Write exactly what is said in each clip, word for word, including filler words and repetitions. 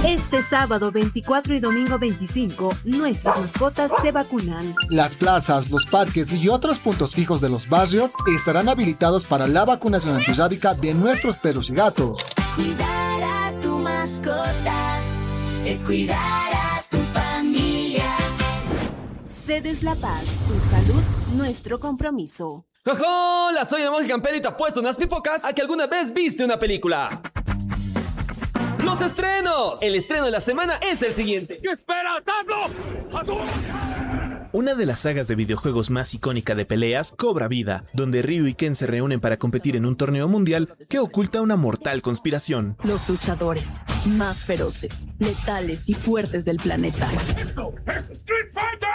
Este sábado veinticuatro y domingo veinticinco, nuestras mascotas se vacunan. Las plazas, los parques y otros puntos fijos de los barrios estarán habilitados para la vacunación antirrábica de nuestros perros y gatos. Cuidar a tu mascota es cuidar a tu familia. Cedes La Paz, tu salud, nuestro compromiso. ¡Jojo! La soy de Monje Campero y te apuesto unas pipocas a que alguna vez viste una película. ¡Los estrenos! El estreno de la semana es el siguiente. ¿Qué esperas? ¡Hazlo! Una de las sagas de videojuegos más icónica de peleas cobra vida, donde Ryu y Ken se reúnen para competir en un torneo mundial que oculta una mortal conspiración. Los luchadores más feroces, letales y fuertes del planeta. ¡Esto es Street Fighter!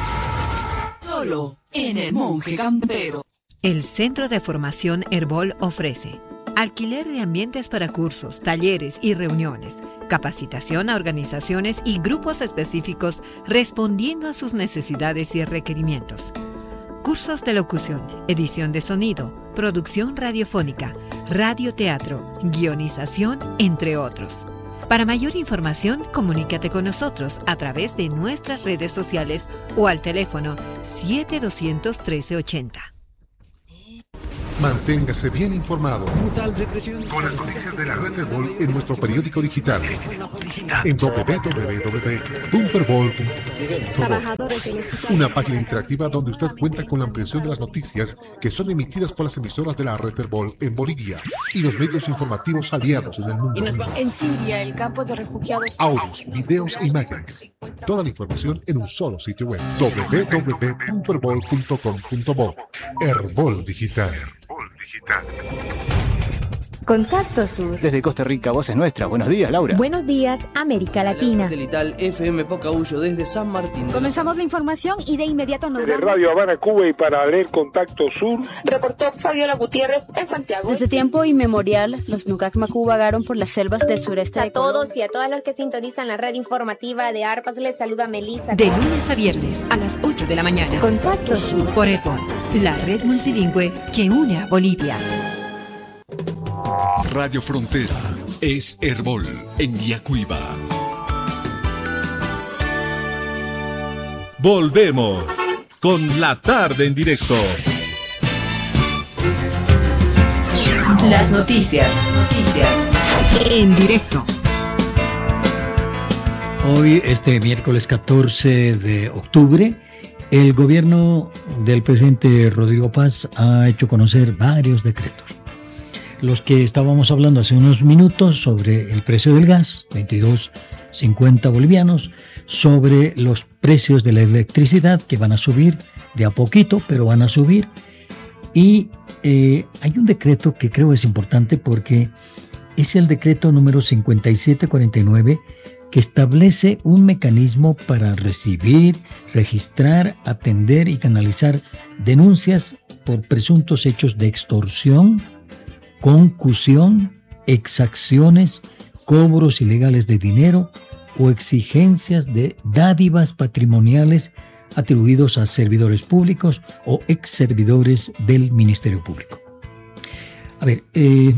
Solo en el Monje Campero. El Centro de Formación Herbol ofrece alquiler de ambientes para cursos, talleres y reuniones, capacitación a organizaciones y grupos específicos respondiendo a sus necesidades y requerimientos. Cursos de locución, edición de sonido, producción radiofónica, radioteatro, guionización, entre otros. Para mayor información, comunícate con nosotros a través de nuestras redes sociales o al teléfono siete dos cero cero, uno tres ocho cero. Manténgase bien informado con las noticias de la red Herbol en nuestro periódico digital en doble u doble u doble u punto herbol punto com. Una página interactiva donde usted cuenta con la ampliación de las noticias que son emitidas por las emisoras de la red Herbol en Bolivia y los medios informativos aliados en el mundo. En Siria, el campo de refugiados. Audios, videos e imágenes. Toda la información en un solo sitio web. doble u doble u doble u punto herbol punto com punto bo. Herbol Digital. Contacto Sur. Desde Costa Rica, voz es nuestra. Buenos días, Laura. Buenos días, América Latina. Satelital F M Pocahuyo desde San Martín. Comenzamos la información y de inmediato nos de vamos. Radio Habana, Cuba y para leer Contacto Sur. Reportó Fabiola Gutiérrez en Santiago. Desde tiempo inmemorial, los Nucac Macú vagaron por las selvas del sureste de Colombia. A todos y a todas los que sintonizan la red informativa de ARPAS, les saluda Melissa. De lunes a viernes a las ocho de la mañana. Contacto Sur. Por Herbol, la red multilingüe que une a Bolivia. Radio Frontera es Herbol en Yacuiba. Volvemos con la tarde en directo. Las noticias, noticias en directo. Hoy, este miércoles catorce de octubre, el gobierno del presidente Rodrigo Paz ha hecho conocer varios decretos. Los que estábamos hablando hace unos minutos sobre el precio del gas, veintidós cincuenta bolivianos, sobre los precios de la electricidad que van a subir de a poquito, pero van a subir. Y eh, hay un decreto que creo es importante porque es el decreto número cincuenta y siete cuarenta y nueve que establece un mecanismo para recibir, registrar, atender y canalizar denuncias por presuntos hechos de extorsión, concusión, exacciones, cobros ilegales de dinero o exigencias de dádivas patrimoniales atribuidos a servidores públicos o ex servidores del Ministerio Público. A ver, eh,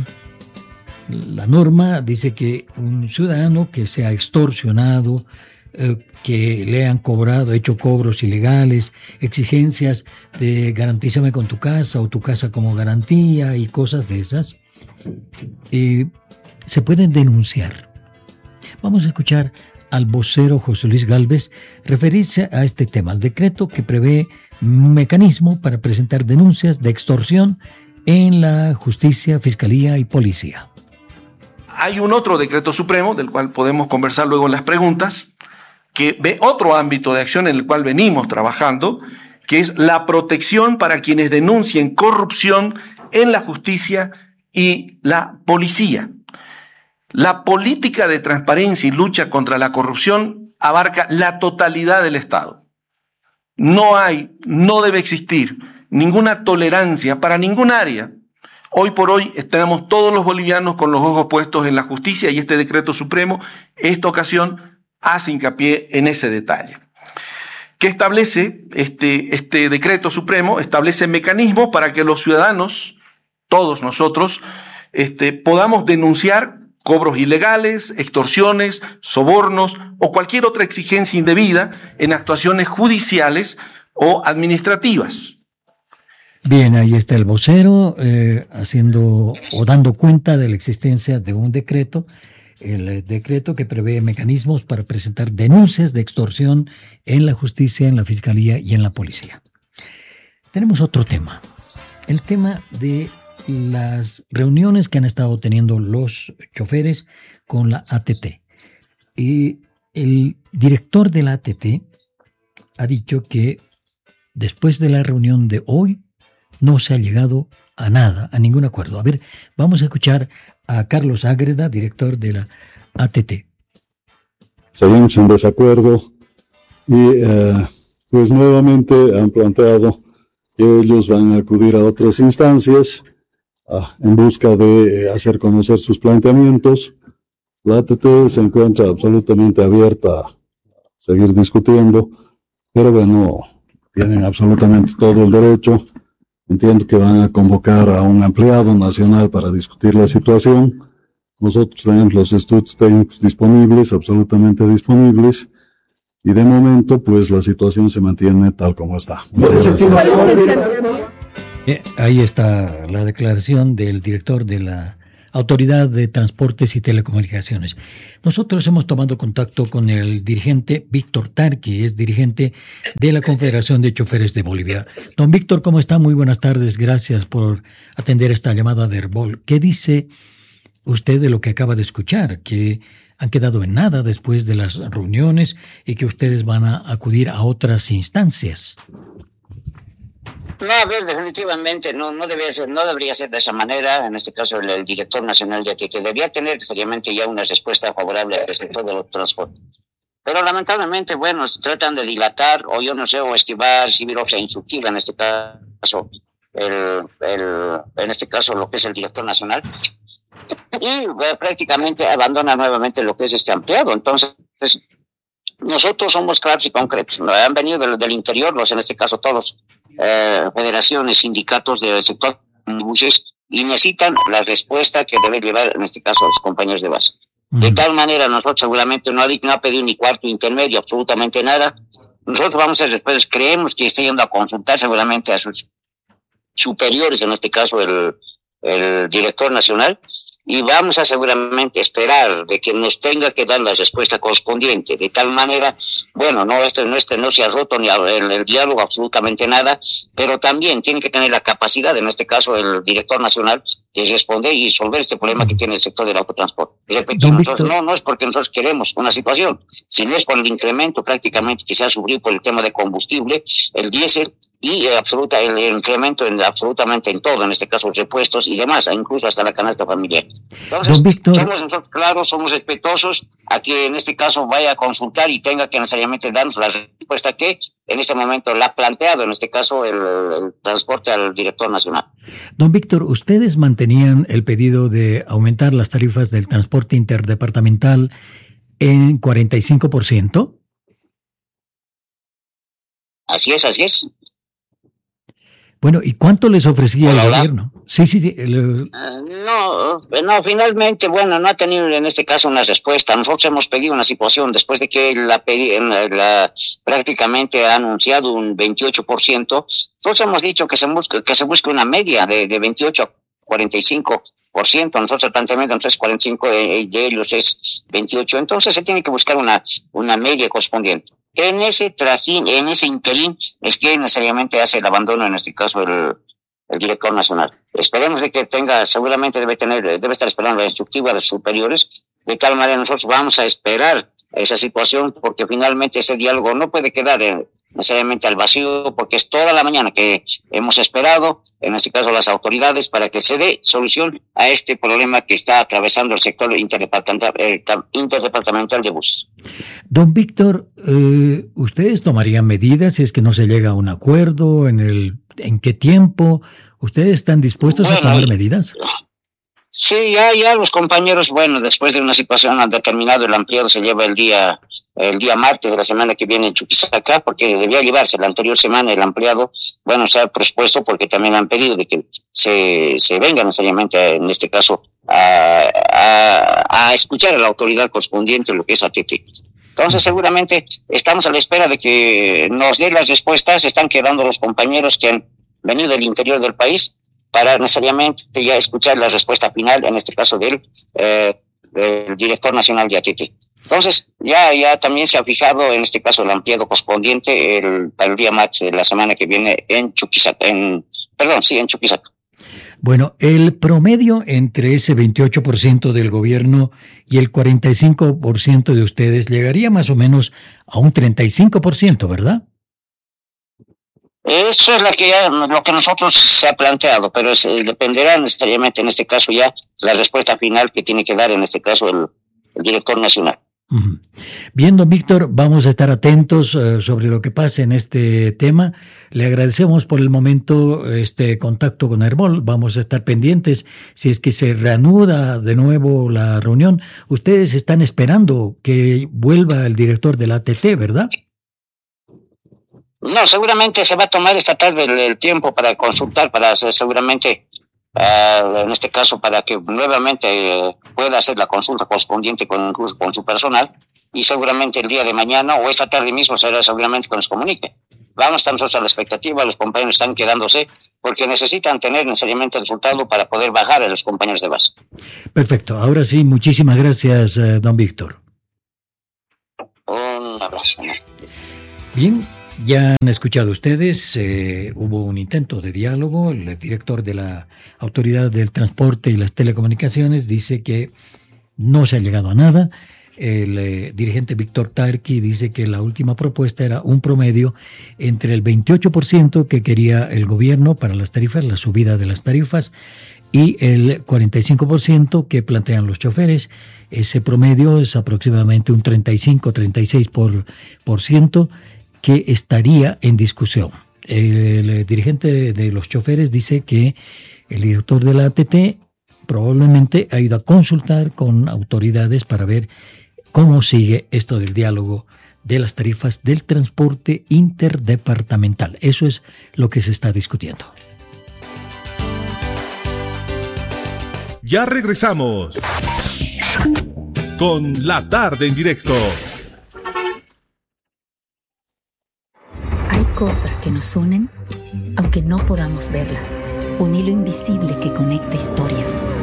la norma dice que un ciudadano que sea extorsionado, eh, que le han cobrado, hecho cobros ilegales, exigencias de garantízame con tu casa o tu casa como garantía y cosas de esas, eh, se pueden denunciar. Vamos a escuchar al vocero José Luis Gálvez referirse a este tema, al decreto que prevé un mecanismo para presentar denuncias de extorsión en la justicia, fiscalía y policía. Hay un otro decreto supremo, del cual podemos conversar luego en las preguntas, que ve otro ámbito de acción en el cual venimos trabajando, que es la protección para quienes denuncien corrupción en la justicia y la policía. La política de transparencia y lucha contra la corrupción abarca la totalidad del Estado. No hay, no debe existir ninguna tolerancia para ningún área. Hoy por hoy estamos todos los bolivianos con los ojos puestos en la justicia y este decreto supremo, esta ocasión, hace hincapié en ese detalle. ¿Qué establece este, este decreto supremo? Establece mecanismos para que los ciudadanos, todos nosotros, este, podamos denunciar cobros ilegales, extorsiones, sobornos o cualquier otra exigencia indebida en actuaciones judiciales o administrativas. Bien, ahí está el vocero eh, haciendo o dando cuenta de la existencia de un decreto, el decreto que prevé mecanismos para presentar denuncias de extorsión en la justicia, en la fiscalía y en la policía. Tenemos otro tema, el tema de las reuniones que han estado teniendo los choferes con la A T T. Y el director de la A T T ha dicho que después de la reunión de hoy no se ha llegado a nada, a ningún acuerdo. A ver, vamos a escuchar a Carlos Ágreda, director de la A T T. Seguimos en desacuerdo y eh, pues nuevamente han planteado que ellos van a acudir a otras instancias ah, en busca de eh, hacer conocer sus planteamientos. La A T T se encuentra absolutamente abierta a seguir discutiendo, pero bueno, tienen absolutamente todo el derecho. Entiendo que van a convocar a un ampliado nacional para discutir la situación. Nosotros tenemos los estudios técnicos disponibles, absolutamente disponibles, y de momento pues la situación se mantiene tal como está. Muchas gracias. Eh, ahí está la declaración del director de la Autoridad de Transportes y Telecomunicaciones. Nosotros hemos tomado contacto con el dirigente Víctor Tarqui, es dirigente de la Confederación de Choferes de Bolivia. Don Víctor, ¿cómo está? Muy buenas tardes, gracias por atender esta llamada de Herbol. ¿Qué dice usted de lo que acaba de escuchar? Que han quedado en nada después de las reuniones y que ustedes van a acudir a otras instancias. No, a ver, definitivamente no, no, debe ser, no debería ser de esa manera. En este caso, el, el director nacional de A T T debería tener seriamente ya una respuesta favorable al sector de los transportes. Pero lamentablemente, bueno, tratan de dilatar, o yo no sé, o esquivar, recibir otra instructiva, en este caso, el, el, en este caso, lo que es el director nacional. Y bueno, prácticamente abandona nuevamente lo que es este ampliado. Entonces, nosotros somos claros y concretos. Han venido del, del interior, los en este caso todos, eh, federaciones, sindicatos del sector de buses, y necesitan la respuesta que debe llevar en este caso los compañeros de base. Uh-huh. De tal manera, nosotros seguramente no ha, no ha pedido ni cuarto intermedio, absolutamente nada. Nosotros vamos a después, creemos que está yendo a consultar seguramente a sus superiores, en este caso el, el director nacional, y vamos a seguramente esperar de que nos tenga que dar la respuesta correspondiente. De tal manera, bueno, no este no, este no se ha roto ni el, el diálogo, absolutamente nada, pero también tiene que tener la capacidad, en este caso el director nacional, de responder y resolver este problema que tiene el sector del autotransporte. Y repetimos, nosotros, no, no es porque nosotros queremos una situación, sino es por el incremento prácticamente que se ha sufrido por el tema de combustible, el diésel, y eh, absoluta, el, el incremento en absolutamente en todo, en este caso repuestos y demás, incluso hasta la canasta familiar. Entonces, somos nosotros claros, somos respetuosos a que en este caso vaya a consultar y tenga que necesariamente darnos la respuesta que en este momento la ha planteado, en este caso el, el transporte al director nacional. Don Víctor, ¿ustedes mantenían el pedido de aumentar las tarifas del transporte interdepartamental en cuarenta y cinco por ciento? Así es, así es. Bueno, ¿y cuánto les ofrecía el gobierno? Sí, sí, sí. El... Uh, no, no, finalmente, bueno, no ha tenido en este caso una respuesta. Nosotros hemos pedido una situación después de que la, la, la prácticamente ha anunciado un veintiocho por ciento. Nosotros hemos dicho que se busque, que se busque una media de, de veintiocho a cuarenta y cinco por ciento. Nosotros el planteamiento es cuarenta y cinco, de, de ellos es veintiocho. Entonces se tiene que buscar una, una media correspondiente. En ese trajín, en ese interín, es que necesariamente hace el abandono, en este caso, el, el director nacional. Esperemos de que tenga, seguramente debe tener, debe estar esperando la instructiva de superiores, de tal manera nosotros vamos a esperar esa situación, porque finalmente ese diálogo no puede quedar eh, necesariamente al vacío, porque es toda la mañana que hemos esperado, en este caso las autoridades, para que se dé solución a este problema que está atravesando el sector interdepartamental, eh, interdepartamental de buses. Don Víctor, eh, ¿ustedes tomarían medidas si es que no se llega a un acuerdo? ¿En el, en qué tiempo? ¿Ustedes están dispuestos bueno, a tomar medidas? Sí, ya, ya los compañeros, bueno, después de una situación han determinado, el ampliado se lleva el día el día martes de la semana que viene en Chuquisaca, porque debía llevarse la anterior semana el ampliado, bueno, se ha propuesto porque también han pedido de que se, se venga necesariamente, en este caso, a, a, a escuchar a la autoridad correspondiente, lo que es A T T. Entonces, seguramente estamos a la espera de que nos dé las respuestas. Están quedando los compañeros que han venido del interior del país para necesariamente ya escuchar la respuesta final, en este caso del, eh, del director nacional de A T T. Entonces, ya, ya también se ha fijado, en este caso, el ampliado correspondiente el, el día martes de la semana que viene en Chuquisaca, en, perdón, sí, en Chuquisaca. Bueno, el promedio entre ese veintiocho por ciento del gobierno y el cuarenta y cinco por ciento de ustedes llegaría más o menos a un treinta y cinco por ciento, ¿verdad? Eso es lo que, ya, lo que nosotros se ha planteado, pero es, dependerá necesariamente, en este caso, ya la respuesta final que tiene que dar, en este caso, el, el director nacional. Uh-huh. Bien, don Víctor, vamos a estar atentos uh, sobre lo que pase en este tema. Le agradecemos por el momento este contacto con Herbol. Vamos a estar pendientes si es que se reanuda de nuevo la reunión. Ustedes están esperando que vuelva el director de la A T T, ¿verdad? No, seguramente se va a tomar esta tarde el, el tiempo para consultar, para hacer seguramente, uh, en este caso, para que nuevamente uh, pueda hacer la consulta correspondiente con, incluso con su personal, y seguramente el día de mañana o esta tarde mismo será seguramente que nos comunique. Vamos a estar nosotros a la expectativa, los compañeros están quedándose porque necesitan tener necesariamente el resultado para poder bajar a los compañeros de base. Perfecto, ahora sí, muchísimas gracias, uh, don Víctor. Un abrazo. Bien. Ya han escuchado ustedes, eh, hubo un intento de diálogo. El director de la Autoridad del Transporte y las Telecomunicaciones dice que no se ha llegado a nada. El eh, dirigente Víctor Tarqui dice que la última propuesta era un promedio entre el veintiocho por ciento que quería el gobierno para las tarifas, la subida de las tarifas, y el cuarenta y cinco por ciento que plantean los choferes. Ese promedio es aproximadamente un treinta y cinco a treinta y seis por ciento que estaría en discusión. El, el dirigente de los choferes dice que el director de la A T T probablemente ha ido a consultar con autoridades para ver cómo sigue esto del diálogo de las tarifas del transporte interdepartamental. Eso es lo que se está discutiendo. Ya regresamos con La Tarde en Directo. Cosas que nos unen, aunque no podamos verlas. Un hilo invisible que conecta historias.